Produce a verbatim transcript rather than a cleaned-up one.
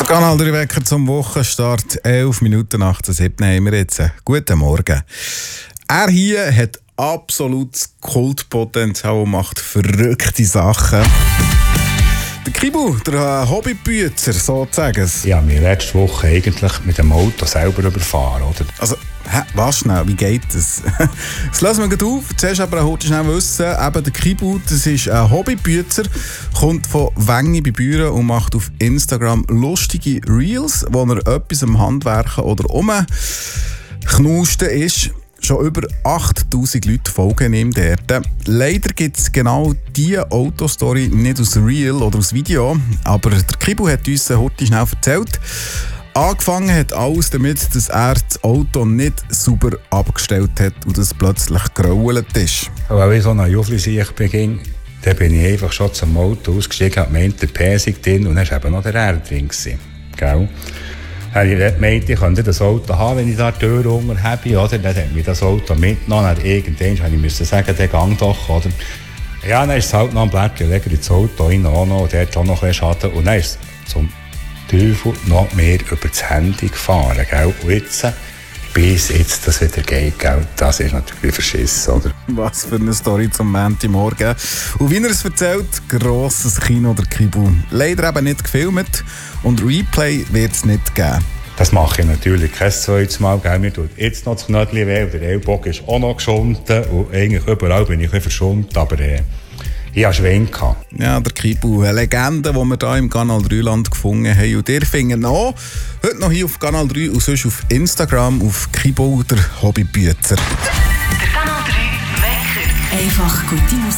Der Kanal drei Wecker zum Wochenstart. elf Minuten nach der siebten haben wir jetzt. Guten Morgen. Er hier hat absolutes Kultpotenzial und macht verrückte Sachen. Der Kibu, der Hobbybüter, sozusagen. Ja, mir letzte Woche eigentlich mit dem Auto selber überfahren, oder? Also, hä, was schnell, wie geht das? Das lassen wir gleich auf. Zuerst aber heute schnell wissen, eben der Kibu, das ist ein Hobbybüter, kommt von Wengi bei Büren und macht auf Instagram lustige Reels, wo er etwas am Handwerken oder umknusten ist. Schon über achttausend Leute folgen ihm dort. Leider gibt es genau diese Autostory nicht aus Reel oder aus Video, aber der Kibu hat uns heute schnell erzählt. Angefangen hat alles damit, dass er das Auto nicht sauber abgestellt hat und es plötzlich gerauelt ist. Weil ich so ein Jufli bin, dann bin ich einfach schon zum Auto ausgestiegen, habe gemeint, der Persig drin und dann war eben noch der Erd drin. Gell? Ich meinte, ich könnte das Auto haben, wenn ich da die Tür unter habe, oder? Dann hat mich das Auto mitgenommen, dann irgendwann musste ich sagen, der gang doch, oder? Ja, dann ist es halt noch ein Blättchen länger ins Auto rein, auch noch, und der hat auch noch ein bisschen Schaden. Und dann ist es zum Teufel noch mehr über das Handy gefahren, gell? Und jetzt, bis jetzt das wieder geht, gell? Das ist natürlich verschissen, oder? Was für eine Story zum Montagmorgen. Und wie er es erzählt, grosses Kino der Kibu. Leider eben nicht gefilmt und Replay wird es nicht geben. Das mache ich natürlich kein zweites Mal. Gell? Mir tut jetzt noch das Knödel weh, der Ellbogen ist auch noch geschunden und eigentlich überall bin ich ein bisschen verschwunden, aber äh, ich hatte Schwenk. Ja, der Kibu, eine Legende, die wir hier im Kanal drei Land gefunden haben. Und ihr findet noch, heute noch hier auf Kanal drei und sonst auf Instagram auf Kibu, der Hobbybüter. Der Kanal drei Wecker. Einfach gute Musik.